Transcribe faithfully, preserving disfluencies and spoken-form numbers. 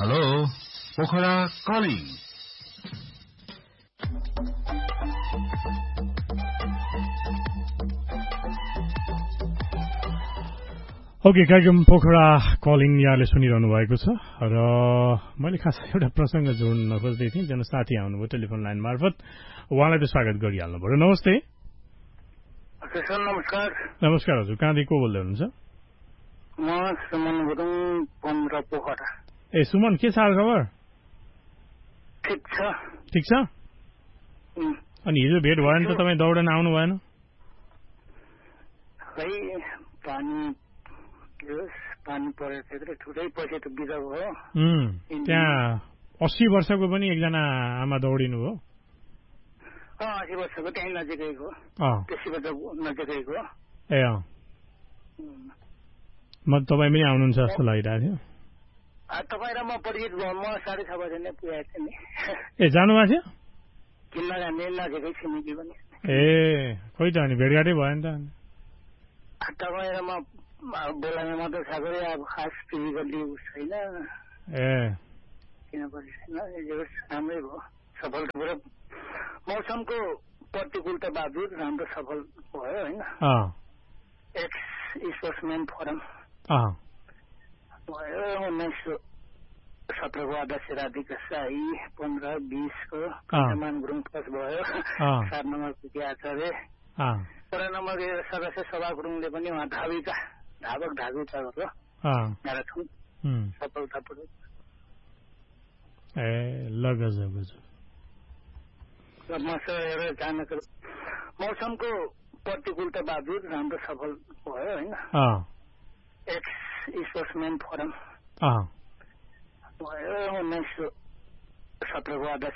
Hello, Pokhara calling. Okay कार्यक्रम Pokhara calling यहाँले सुनिरहनु भएको छ र मैले खास एउटा प्रसंग जोड्न खोज्दै थिएँ जन साथी आउनुभयो टेलिफोन लाइन मार्फत उहाँलाई त स्वागत गरिहाल्नु पर्यो नमस्ते सर नमस्कार नमस्कार हजुर कहाँदेखि को बोल्दै हुनुहुन्छ म सुमन गुरुङ पन्ध्र पोखरा ए सुमन के छ हाल खबर ठिक छ ठिक छ अनि हिजो भेट भएन त तपाईँ दौडन आउनु भएन खै पानी पानी परेको थियो ठुलै पछि त बिदा भयो त्यहाँ अस्सी वर्षको पनि एकजना आमा दौडिनु हो अस्सी वर्षको त्यही नजिकैको त्यसैबाट नजिकैको ए अँ म तपाईँ पनि आउनुहुन्छ जस्तो लागिरहेको थियो तपाईँ र म परिचित भयो म साढे छ बजे नै पुगेको थिएँ नि ए जानुभएको थियो किन जाने नजिकै छिमेकी पनि ए खोइ त अनि भेटघाटै भयो नि त तपाईँ र म बोलाउने मात्र छ गरे अब खास फिजिकल्ली छैन ए किन पनि छैन राम्रै भयो सफलतापूर्वक मौसमको प्रतिकूलता बावजुद राम्रो सफल भयो होइन एक्स स्पोर्ट्सम्यान फोरम भयो उन्नाइस सौ सत्रको अध्यक्ष राधिका शाही पन्ध्र बिसको कन्यामान गुरुङ फर्स्ट भयो सात नम्बर पुगी आचार्य तेह्र नम्बर सदस्य सभा गुरुङले पनि उहाँ धाविका धावक धाविकाको म्याराथन सफलतापूर्वक ए ल गजब गजब र म एउटा जानको मौसमको प्रतिकूलता बावजुद राम्रो सफल भयो होइन एक्स स्पोर्ट्सम्यान फोरम भयो उन्नाइस सौ सत्रको अध्यक्ष